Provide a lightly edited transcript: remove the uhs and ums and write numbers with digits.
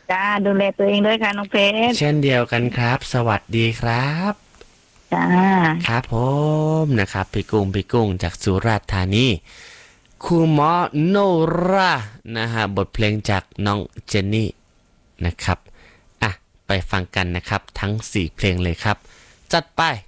จ้าดูแลตัวเองด้วยค่ะน้องเพชรเช่นเดียวกันครับสวัสดีครับจ้าครับผมนะครับพี่กุ้งจากสุราษฎร์ธานีครูหมอโนรานะฮะบทเพลงจากน้องเจนนี่นะครับอ่ะไปฟังกันนะครับทั้ง4เพลงเลยครับจัดไป